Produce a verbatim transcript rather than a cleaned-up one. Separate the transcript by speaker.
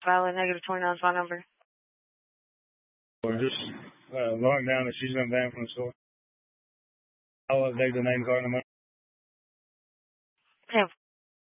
Speaker 1: Valid negative twenty-nine phone number.
Speaker 2: Or just uh, mark down that she's been banned from the store. I'll update the name card in a minute.
Speaker 1: Okay.